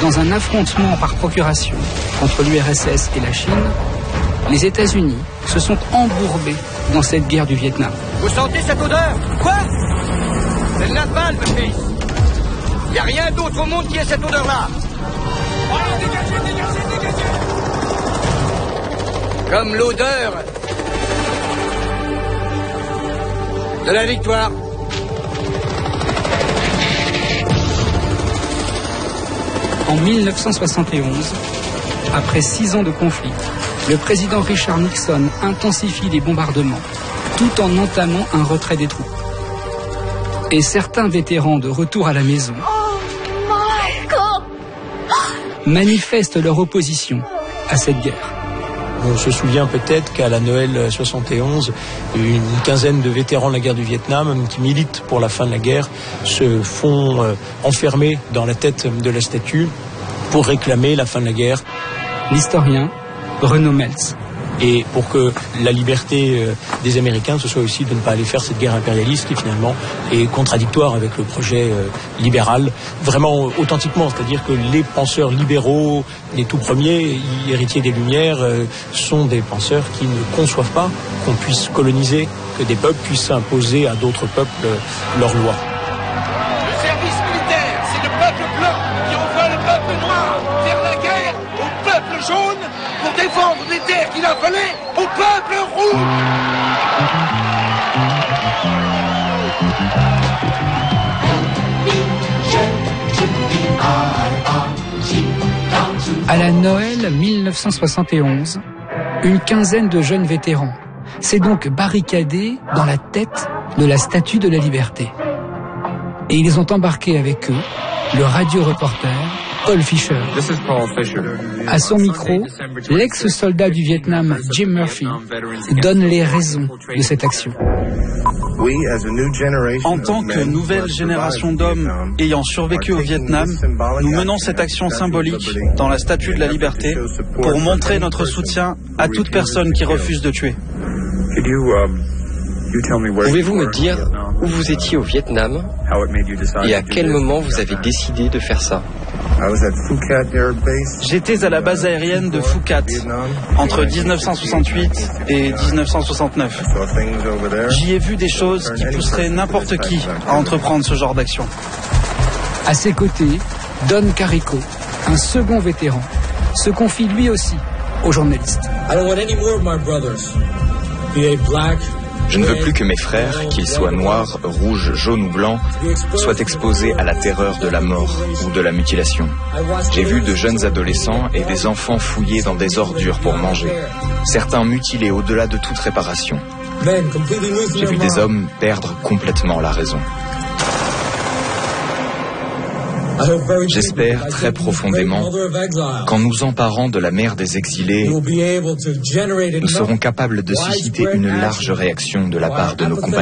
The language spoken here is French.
dans un affrontement par procuration contre l'URSS et la Chine, les États-Unis se sont embourbés dans cette guerre du Vietnam. Vous sentez cette odeur? Quoi? C'est de napalm, fils. Il n'y a rien d'autre au monde qui ait cette odeur-là. Dégagez. Comme l'odeur de la victoire. En 1971, après 6 ans de conflit, le président Richard Nixon intensifie les bombardements tout en entamant un retrait des troupes. Et certains vétérans de retour à la maison manifestent leur opposition à cette guerre. On se souvient peut-être qu'à la Noël 71, une quinzaine de vétérans de la guerre du Vietnam qui militent pour la fin de la guerre se font enfermer dans la tête de la statue pour réclamer la fin de la guerre. L'historien Renaud Meltz. Et pour que la liberté des Américains, ce soit aussi de ne pas aller faire cette guerre impérialiste qui finalement est contradictoire avec le projet libéral, vraiment authentiquement, c'est-à-dire que les penseurs libéraux, les tout premiers, héritiers des Lumières, sont des penseurs qui ne conçoivent pas qu'on puisse coloniser, que des peuples puissent imposer à d'autres peuples leurs lois. Le service militaire, c'est le peuple blanc qui envoie le peuple noir faire la guerre au peuple jaune pour défendre les terres qu'il a volées au peuple rouge. À la Noël 1971, une quinzaine de jeunes vétérans s'est donc barricadé dans la tête de la Statue de la Liberté. Et ils ont embarqué avec eux le radio-reporter Paul Fisher. À son micro, l'ex-soldat du Vietnam Jim Murphy donne les raisons de cette action. En tant que nouvelle génération d'hommes ayant survécu au Vietnam, nous menons cette action symbolique dans la Statue de la Liberté pour montrer notre soutien à toute personne qui refuse de tuer. Pouvez-vous me dire où vous étiez au Vietnam et à quel moment vous avez décidé de faire ça? J'étais à la base aérienne de Phuket entre 1968 et 1969. J'y ai vu des choses qui pousseraient n'importe qui à entreprendre ce genre d'action. À ses côtés, Don Carico, un second vétéran, se confie lui aussi aux journalistes. Je ne veux plus que mes frères, qu'ils soient noirs, rouges, jaunes ou blancs, soient exposés à la terreur de la mort ou de la mutilation. J'ai vu de jeunes adolescents et des enfants fouillés dans des ordures pour manger. Certains mutilés au-delà de toute réparation. J'ai vu des hommes perdre complètement la raison. J'espère très profondément qu'en nous emparant de la mer des exilés, nous serons capables de susciter une large réaction de la part de nos compatriotes.